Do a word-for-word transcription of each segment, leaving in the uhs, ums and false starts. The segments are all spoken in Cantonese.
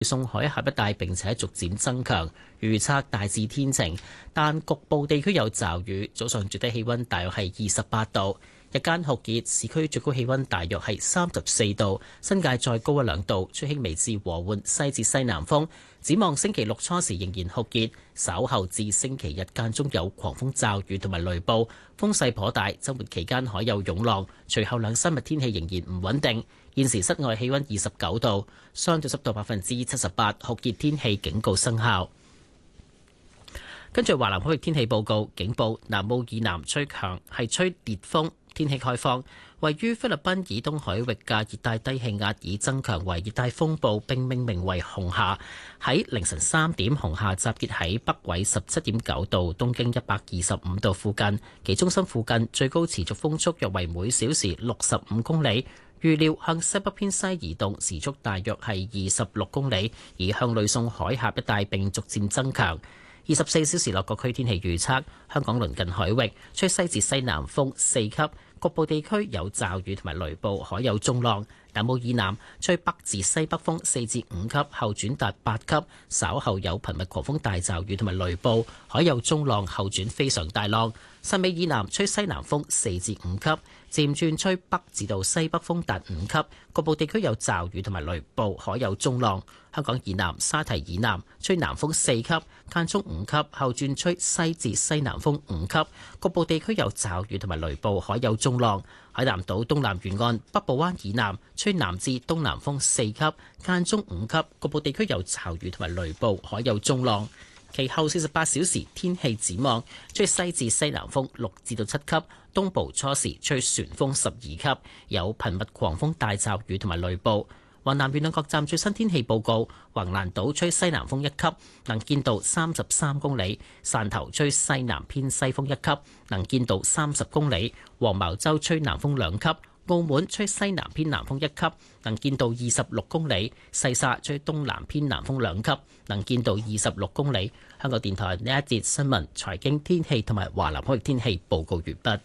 送海峽一帶並且逐漸增強，預測大致天晴，但局部地區有驟雨。早上最低氣溫大約係二十八度，日間酷熱，市區最高氣溫大約係三十四度，新界再高一兩度，吹輕微至和緩西至西南風。展望星期六初時仍然酷熱，稍後至星期日間中有狂風驟雨同埋雷暴，風勢頗大。週末期間海有湧浪，隨後兩三日天氣仍然唔穩定。現時室外氣溫二十九度，相對濕度百分之七十八，酷熱天氣警告生效。跟住華南海域天氣報告，警報南澳以南吹強，係吹烈風，天氣開放。位於菲律賓以東海域嘅熱帶低氣壓已增強為熱帶風暴，並命名為紅霞。喺凌晨三點，紅霞集結喺北緯十七點九度、東經一百二十五度附近，其中心附近最高持續風速約為每小時六十五公里。預料向西北偏西移動，時速大約係二十六公里，而向呂宋海峽一帶並逐漸增強。二十四小時內各區天氣預測：香港鄰近海域吹西至西南風四級，局部地區有驟雨同埋雷暴，海有中浪。南澳以南吹北至西北風四至五級，後轉達八級，稍後有頻密狂風大驟雨同埋雷暴，海有中浪，後轉非常大浪。汕尾以南吹西南風四至五級，漸轉吹北至到西北風達五級，局部地區有驟雨同埋雷暴，海有中浪。香港以南沙堤以南吹南風四級，間中五級，後轉吹西至西南風五級，局部地區有驟雨同埋雷暴，海有中浪。海南島東南沿岸北部灣以南吹南至東南風四級，間中五級，局部地區有驟雨同埋雷暴，海有中浪。其後四十八小時天氣展望，吹西至西南風六至到七級，東部初時吹旋風十二級，有頻密狂風大驟雨同埋雷暴。華南沿岸各站最新天氣報告：橫瀾島吹西南風一級，能見度三十三公里；汕頭吹西南偏西風一級，能見度三十公里；黃茅洲吹南風兩級；澳門吹西南偏南風一級，能見度二十六公里；西沙吹東南偏南風兩級，能見度二十六公里。香港電台呢一節新聞、財經、天氣同埋華南海域天氣報告完畢。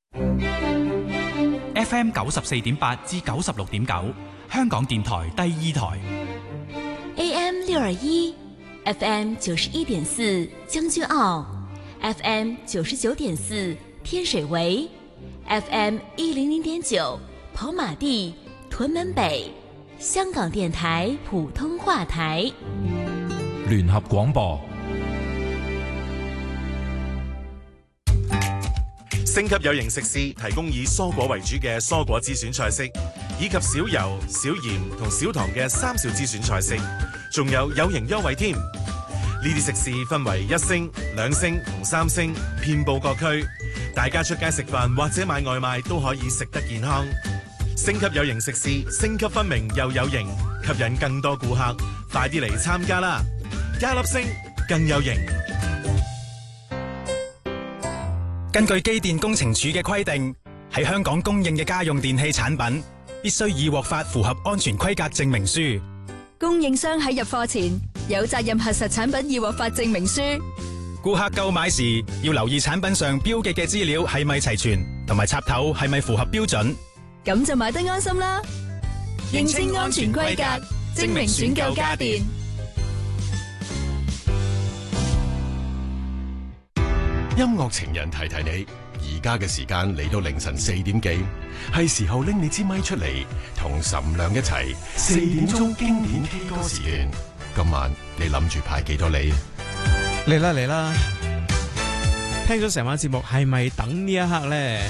F M 九十四點八至九十六點九，香港電台第二台。 A M 六二一 ，F M 九十一點四將軍澳 ，F M 九十九點四天水圍 ，F M 一零零點九跑馬地屯門北，香港電台普通話台。 聯合廣播。 星級有型食肆提供以蔬果為主嘅蔬果之選菜式，以及少油、少鹽同少糖嘅三少之選菜式，仲有有型優惠添。呢啲食肆分為一星、兩星同三星，遍佈各區。大家出街食飯或者買外賣都可以食得健康。星級有型食肆，星級分明又有型，吸引更多顧客。快啲嚟參加啦！加粒星更有型。 根據機電工程署嘅規定，喺香港供應嘅家用電器產品必須已獲發符合安全規格證明書。 供應商喺入貨前有責任核實產品已獲發證明書。 顧客購買時要留意產品上標記嘅資料係咪齊全，同埋插頭係咪符合標準。 咁就買得安心啦。認清安全規格，證明選購家電。 音樂情人提提你，而家嘅時間嚟到凌晨四點幾，係時候拎你支咪出嚟，同岑亮一齊四點鐘經典 K 歌時段。今晚你諗住派幾多你？ 嚟啦嚟啦！聽咗成晚節目，係咪等呢一刻呢？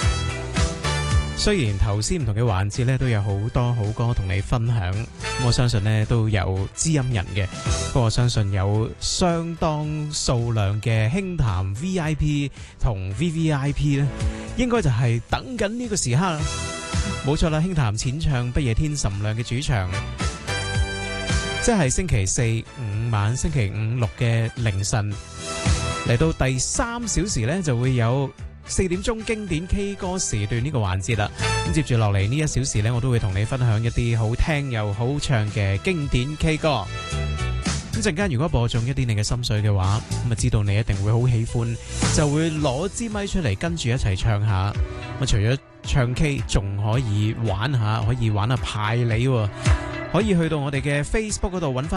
雖然頭先唔同嘅環節咧都有好多好歌同你分享，我相信咧都有知音人嘅，不過我相信有相當數量嘅輕談 V I P 同 V V I P 咧，應該就係等緊呢個時刻啦。冇錯啦，輕談淺唱不夜天岑亮嘅主場，即係星期四五晚、星期五六嘅凌晨嚟到第三小時咧，就會有四點鐘經典 K 歌時段呢個環節啦。咁接住落嚟呢一小時呢，我都會同你分享一啲好聽又好唱嘅經典 K 歌。咁陣間如果播中一啲你嘅心水嘅話，咁啊知道你一定會好喜歡，就會攞支咪出嚟跟住一齊唱下。咁除咗唱 K，仲可以玩下，可以玩下派你喎。 可以去到我哋嘅 Facebook 嗰度揾翻